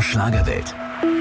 MDR Schlagerwelt.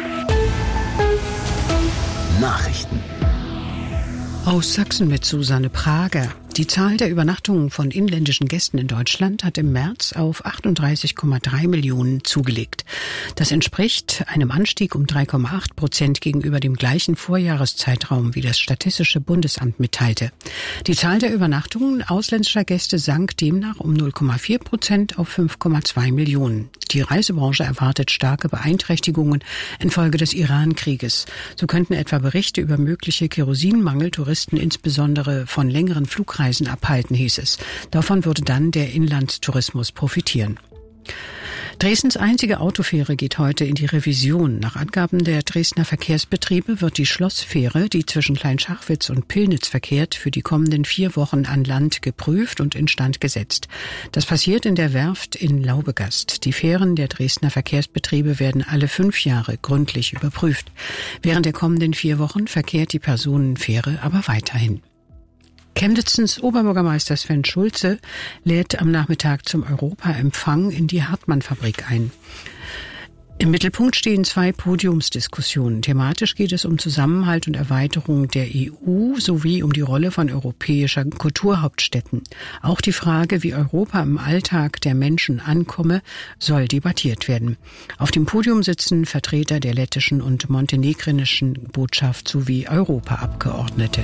Nachrichten. Aus Sachsen mit Susanne Prager. Die Zahl der Übernachtungen von inländischen Gästen in Deutschland hat im März auf 38,3 Millionen zugelegt. Das entspricht einem Anstieg um 3,8% gegenüber dem gleichen Vorjahreszeitraum, wie das Statistische Bundesamt mitteilte. Die Zahl der Übernachtungen ausländischer Gäste sank demnach um 0,4% auf 5,2 Millionen. Die Reisebranche erwartet starke Beeinträchtigungen infolge des Iran-Krieges. So könnten etwa Berichte über mögliche Kerosinmangel Touristen insbesondere von längeren Flugreisen abhalten, hieß es. Davon würde dann der Inlandstourismus profitieren. Dresdens einzige Autofähre geht heute in die Revision. Nach Angaben der Dresdner Verkehrsbetriebe wird die Schlossfähre, die zwischen Kleinschachwitz und Pillnitz verkehrt, für die kommenden 4 Wochen an Land geprüft und instand gesetzt. Das passiert in der Werft in Laubegast. Die Fähren der Dresdner Verkehrsbetriebe werden alle 5 Jahre gründlich überprüft. Während der kommenden 4 Wochen verkehrt die Personenfähre aber weiterhin. Chemnitzens Oberbürgermeister Sven Schulze lädt am Nachmittag zum Europaempfang in die Hartmann-Fabrik ein. Im Mittelpunkt stehen 2 Podiumsdiskussionen. Thematisch geht es um Zusammenhalt und Erweiterung der EU sowie um die Rolle von europäischer Kulturhauptstädten. Auch die Frage, wie Europa im Alltag der Menschen ankomme, soll debattiert werden. Auf dem Podium sitzen Vertreter der lettischen und montenegrinischen Botschaft sowie Europaabgeordnete.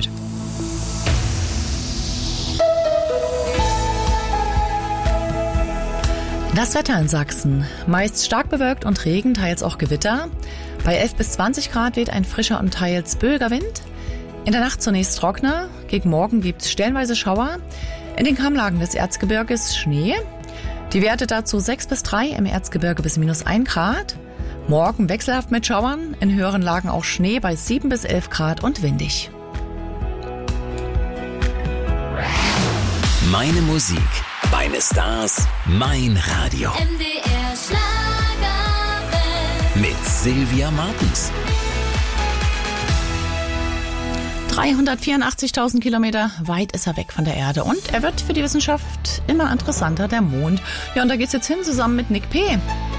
Das Wetter in Sachsen. Meist stark bewölkt und Regen, teils auch Gewitter. Bei 11 bis 20 Grad weht ein frischer und teils böiger Wind. In der Nacht zunächst trockener. Gegen Morgen gibt's stellenweise Schauer. In den Kammlagen des Erzgebirges Schnee. Die Werte dazu 6 bis 3, im Erzgebirge bis -1 Grad. Morgen wechselhaft mit Schauern. In höheren Lagen auch Schnee bei 7 bis 11 Grad und windig. Meine Musik, meine Stars, mein Radio. MDR Schlagerwelt. Mit Sylvia Martens. 384.000 Kilometer weit ist er weg von der Erde. Und er wird für die Wissenschaft immer interessanter, der Mond. Ja, und da geht's jetzt hin zusammen mit Nick P.